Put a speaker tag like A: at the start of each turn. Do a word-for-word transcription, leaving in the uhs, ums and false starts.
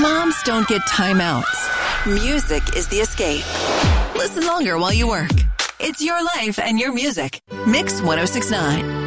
A: Moms don't get timeouts. Music is the escape. Listen longer while you work. It's your life and your music. Mix one oh six point nine.